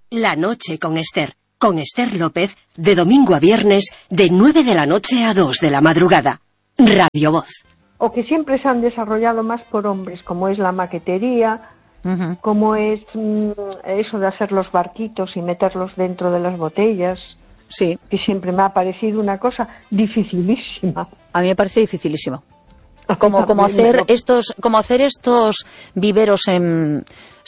La noche con Esther López, de domingo a viernes, de 9 de la noche a 2 de la madrugada. Radio Voz. O que siempre se han desarrollado más por hombres, como es la maquetería, como es eso de hacer los barquitos y meterlos dentro de las botellas. Sí. Que siempre me ha parecido una cosa dificilísima. A mí me parece dificilísimo. Como hacer estos viveros en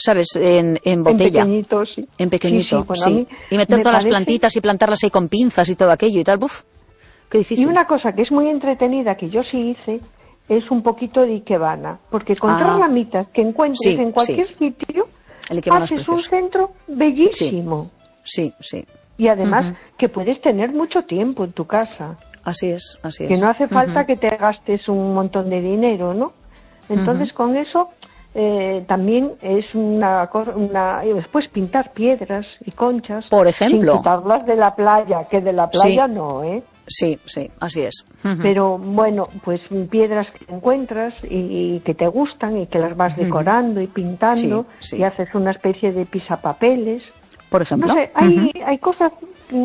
botella. En pequeñito, sí. Y meter todas las plantitas y plantarlas ahí con pinzas y todo aquello y tal. Uf, qué difícil. Y una cosa que es muy entretenida, que yo sí hice, es un poquito de ikebana. Porque con ramitas que encuentres en cualquier sitio, haces un centro bellísimo. Sí. Y además que puedes tener mucho tiempo en tu casa. Así es. Que no hace falta que te gastes un montón de dinero, ¿no? Entonces con eso también es una después pintar piedras y conchas. Por ejemplo. Sin quitarlas de la playa, que de la playa no, ¿eh? Sí, así es. Pero bueno, pues piedras que encuentras y que te gustan y que las vas decorando y pintando y haces una especie de pisapapeles. Por ejemplo. No sé, hay cosas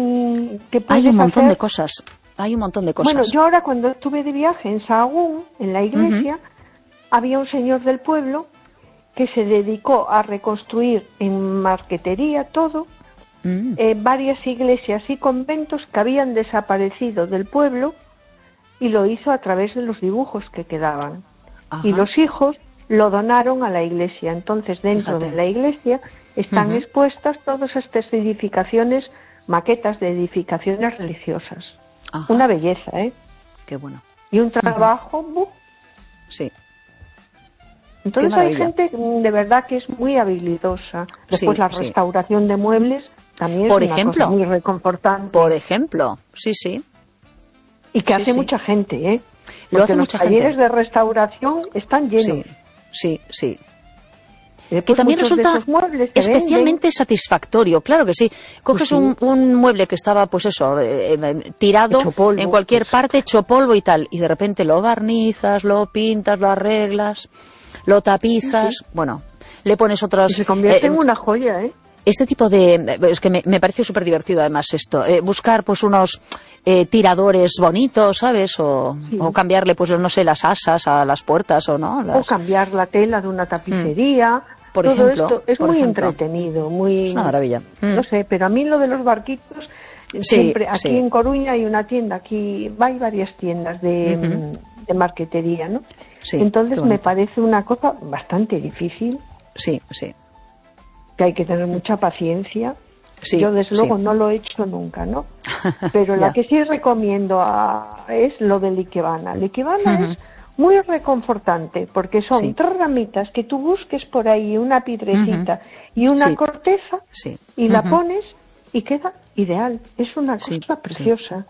que puedes Hay un montón hacer. de cosas. Hay un montón de cosas. Bueno, yo ahora cuando estuve de viaje en Sahagún, en la iglesia, había un señor del pueblo que se dedicó a reconstruir en marquetería todo, varias iglesias y conventos que habían desaparecido del pueblo, y lo hizo a través de los dibujos que quedaban. Y los hijos lo donaron a la iglesia. Entonces, dentro de la iglesia están expuestas todas estas edificaciones, maquetas de edificaciones religiosas. Una belleza, ¿eh? Qué bueno. Y un trabajo. Sí. Entonces hay gente de verdad que es muy habilidosa. Después la restauración de muebles también es una cosa muy reconfortante. Por ejemplo, sí. Y que hace mucha gente, ¿eh? Lo hace los talleres de restauración están llenos. Sí. Que también resulta especialmente satisfactorio, claro que sí. Coges un mueble que estaba, pues eso, tirado en cualquier parte, hecho polvo y tal, y de repente lo barnizas, lo pintas, lo arreglas, lo tapizas, bueno, le pones otras... Se convierte en una joya, ¿eh? Este tipo de... Es que me pareció súper divertido además esto. Buscar pues unos tiradores bonitos, ¿sabes? O cambiarle, pues no sé, las asas a las puertas o no. O cambiar la tela de una tapicería. Por todo ejemplo, esto es muy entretenido, muy... Es una maravilla. No sé, pero a mí lo de los barquitos... siempre aquí en Coruña hay una tienda, aquí hay varias tiendas de marquetería, ¿no? Sí, entonces me parece una cosa bastante difícil. Sí. Que hay que tener mucha paciencia. Yo desde luego no lo he hecho nunca, ¿no? Pero la que sí recomiendo es lo del ikebana. El ikebana es muy reconfortante porque son 3 ramitas que tú busques por ahí, una piedrecita y una corteza y la pones y queda ideal. Es una cosa preciosa.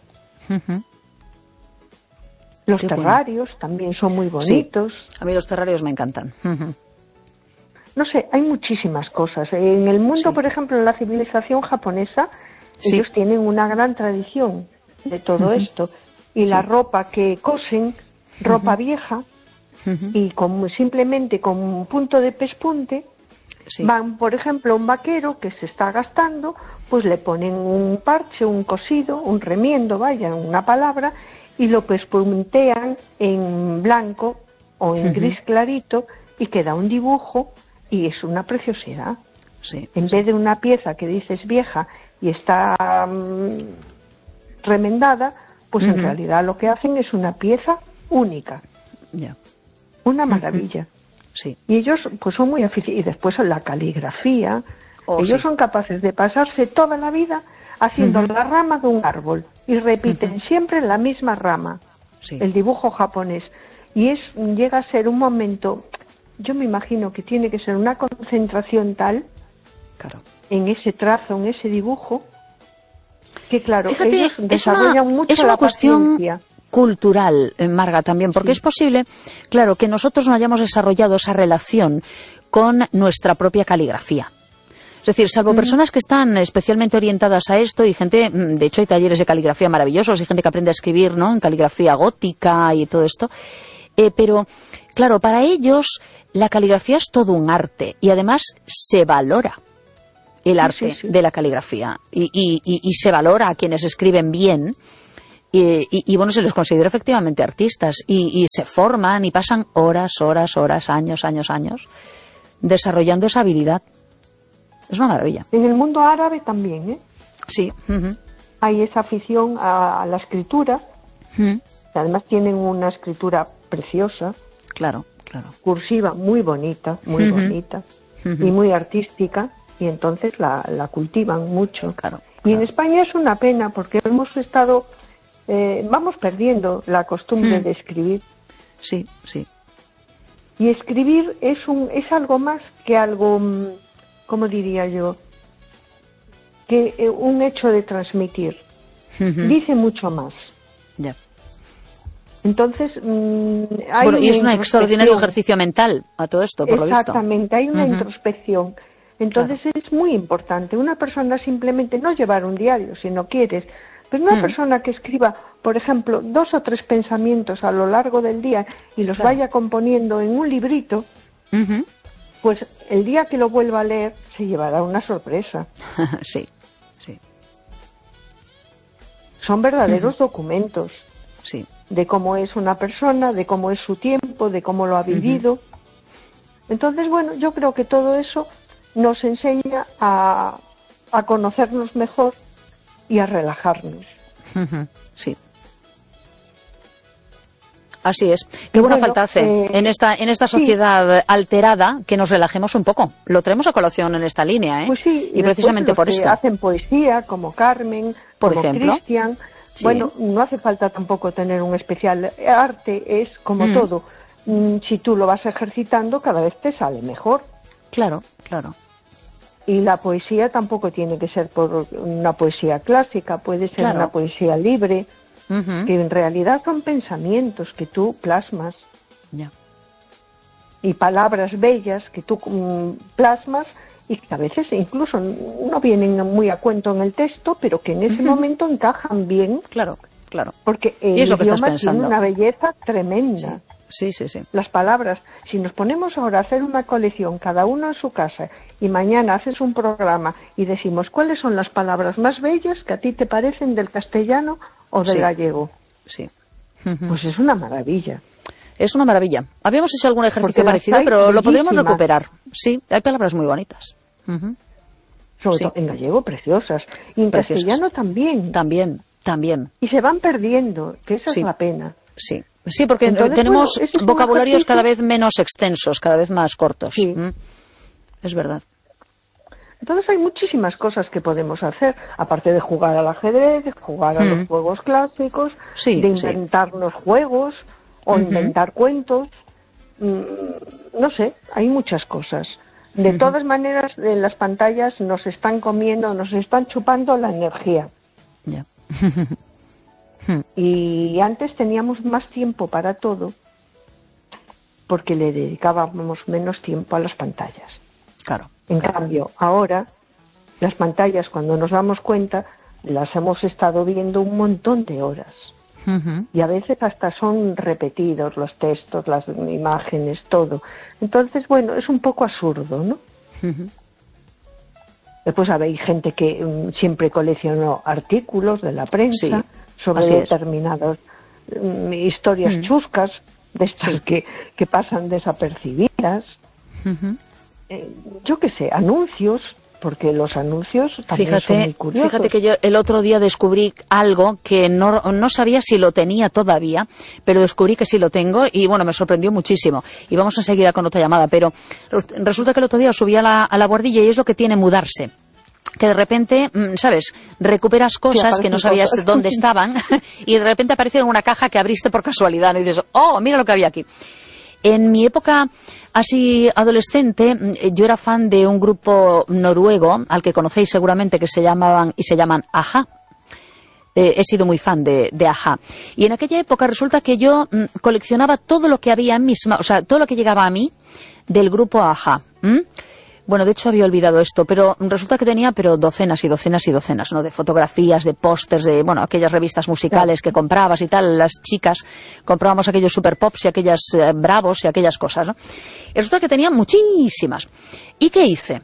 Los terrarios también son muy bonitos. A mí los terrarios me encantan. No sé, hay muchísimas cosas. En el mundo, por ejemplo, en la civilización japonesa, ellos tienen una gran tradición de todo esto. Y la ropa que cosen, ropa vieja, y simplemente con un punto de pespunte, van, por ejemplo, a un vaquero que se está gastando, pues le ponen un parche, un cosido, un remiendo, vaya, una palabra, y lo pespuntean en blanco o en gris clarito, y queda un dibujo. Y es una preciosidad. En vez de una pieza que dices vieja y está remendada, pues en realidad lo que hacen es una pieza única. Una maravilla. Y ellos pues son muy aficionados. Y después la caligrafía. Ellos son capaces de pasarse toda la vida haciendo la rama de un árbol. Y repiten siempre la misma rama. El dibujo japonés. Y llega a ser un momento... Yo me imagino que tiene que ser una concentración tal en ese trazo, en ese dibujo, que claro, ellos desarrollan mucho la paciencia. Cultural, Marga, también, porque es posible, claro, que nosotros no hayamos desarrollado esa relación con nuestra propia caligrafía. Es decir, salvo personas que están especialmente orientadas a esto y gente, de hecho hay talleres de caligrafía maravillosos y gente que aprende a escribir, ¿no?, en caligrafía gótica y todo esto, pero... Claro, para ellos la caligrafía es todo un arte y además se valora. el arte de la caligrafía y se valora a quienes escriben bien y bueno, se les considera efectivamente artistas y se forman y pasan horas, años desarrollando esa habilidad. Es una maravilla. En el mundo árabe también, ¿eh? Sí. Hay esa afición a la escritura. Además tienen una escritura preciosa. Claro. Cursiva, muy bonita y muy artística, y entonces la cultivan mucho. Claro. Y en España es una pena porque hemos estado, vamos perdiendo la costumbre de escribir. Sí. Y escribir es algo más que algo, ¿cómo diría yo? Que un hecho de transmitir. Dice mucho más. Ya. Entonces, y es un extraordinario ejercicio mental a todo esto, por lo visto. Exactamente, hay una introspección. Entonces es muy importante. Una persona simplemente no llevar un diario si no quieres, pero una persona que escriba, por ejemplo, 2 o 3 pensamientos a lo largo del día y los vaya componiendo en un librito, pues el día que lo vuelva a leer se llevará una sorpresa. Sí. Son verdaderos documentos. Sí. De cómo es una persona, de cómo es su tiempo, de cómo lo ha vivido. Entonces, bueno, yo creo que todo eso nos enseña a conocernos mejor y a relajarnos. Sí. Así es. Qué buena falta hace en esta sociedad alterada que nos relajemos un poco. Lo traemos a colación en esta línea, ¿eh? Pues sí, y precisamente por esto. Hacen poesía, como Carmen, por como ejemplo. Cristian. Sí. Bueno, no hace falta tampoco tener un especial arte, es como todo. Si tú lo vas ejercitando, cada vez te sale mejor. Claro. Y la poesía tampoco tiene que ser por una poesía clásica, puede ser una poesía libre, que en realidad son pensamientos que tú plasmas. Ya. Y palabras bellas que tú plasmas y que a veces incluso no vienen muy a cuento en el texto, pero que en ese momento encajan bien. Claro. Porque el idioma tiene una belleza tremenda. Sí. Las palabras, si nos ponemos ahora a hacer una colección, cada uno en su casa, y mañana haces un programa y decimos cuáles son las palabras más bellas que a ti te parecen del castellano o del gallego. Sí. Pues es una maravilla. Es una maravilla. Habíamos hecho algún ejercicio parecido, pero lo podríamos recuperar. Sí, hay palabras muy bonitas. Sobre todo en gallego, preciosas. Y en castellano también. También. Y se van perdiendo, que esa es la pena. Sí, porque entonces, tenemos vocabularios cada vez ejercicio menos extensos, cada vez más cortos. Sí. Es verdad. Entonces hay muchísimas cosas que podemos hacer, aparte de jugar al ajedrez, de jugar a los juegos clásicos, de inventarnos juegos o inventar cuentos. No sé, hay muchas cosas. De todas maneras, en las pantallas nos están comiendo, nos están chupando la energía. Ya. Y antes teníamos más tiempo para todo porque le dedicábamos menos tiempo a las pantallas. Claro. En cambio, ahora las pantallas, cuando nos damos cuenta, las hemos estado viendo un montón de horas. Y a veces hasta son repetidos los textos, las imágenes, todo. Entonces, bueno, es un poco absurdo, ¿no? Después hay gente que siempre coleccionó artículos de la prensa sobre determinadas historias chuscas, de estas que pasan desapercibidas. Yo qué sé, anuncios, porque los anuncios también son muy curiosos. Fíjate que yo el otro día descubrí algo que no sabía si lo tenía todavía, pero descubrí que sí lo tengo y bueno, me sorprendió muchísimo. Y vamos enseguida con otra llamada, pero resulta que el otro día subí a la guardilla y es lo que tiene mudarse. Que de repente, ¿sabes? Recuperas cosas que no sabías dónde estaban y de repente aparece en una caja que abriste por casualidad, ¿no? Y dices, ¡oh, mira lo que había aquí! En mi época así adolescente, yo era fan de un grupo noruego, al que conocéis seguramente, que se llaman a-ha. He sido muy fan de a-ha. Y en aquella época resulta que yo coleccionaba todo lo que había en mis manos, o sea, todo lo que llegaba a mí del grupo a-ha. Bueno, de hecho había olvidado esto, pero resulta que tenía docenas y docenas y docenas, ¿no? De fotografías, de pósters, de, bueno, aquellas revistas musicales que comprabas y tal, las chicas comprábamos aquellos Super Pops y aquellas Bravos y aquellas cosas, ¿no? Y resulta que tenía muchísimas. ¿Y qué hice?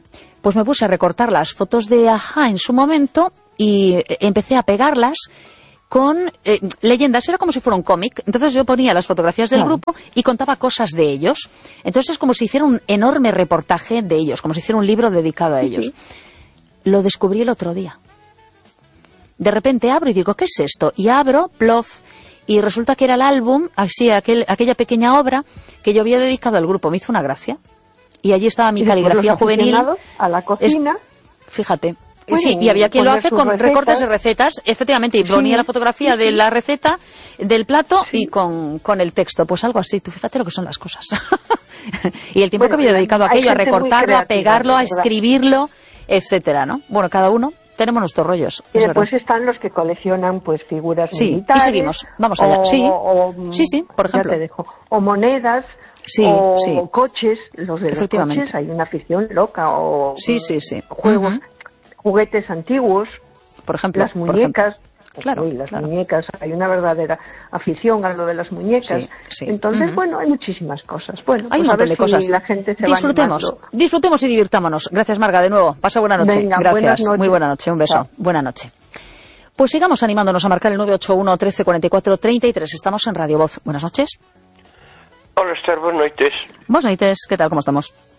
pues me puse a recortar las fotos de A-ha en su momento y empecé a pegarlas con leyendas. Era como si fuera un cómic. Entonces yo ponía las fotografías del grupo y contaba cosas de ellos. Entonces es como si hiciera un enorme reportaje de ellos, como si hiciera un libro dedicado a ellos. Lo descubrí el otro día. De repente abro y digo, ¿qué es esto? Y abro, plof, y resulta que era el álbum, así, aquella pequeña obra que yo había dedicado al grupo. Me hizo una gracia. Y allí estaba mi caligrafía juvenil. A la cocina. Fíjate. Bueno, sí, y había quien lo hace con recortes de recetas, efectivamente, y ponía la fotografía de la receta, del plato, y con el texto. Pues algo así, tú fíjate lo que son las cosas. Y el tiempo que había dedicado a aquello, a recortarlo, a pegarlo, a escribirlo, etcétera, ¿no? Bueno, cada uno tenemos nuestros rollos. Y después están los que coleccionan pues figuras militares. Y seguimos, vamos allá. Sí, por ejemplo. Ya te dejo. O monedas, o coches, los de los coches, hay una afición loca, o juegos, juguetes antiguos, por ejemplo. Las muñecas. Claro, las muñecas, hay una verdadera afición a lo de las muñecas. Entonces, bueno, hay muchísimas cosas. Bueno, hay un montón de cosas. La gente se disfrutemos y divirtámonos. Gracias, Marga, de nuevo. Pasa buena noche. Venga, gracias. Muy buena noche. Un beso. Chao. Buena noche. Pues sigamos animándonos a marcar el 981 13 44 33. Estamos en Radio Voz. Buenas noches. Hola, Esther, buenas noches. Buenas noches. ¿Qué tal? ¿Cómo estamos?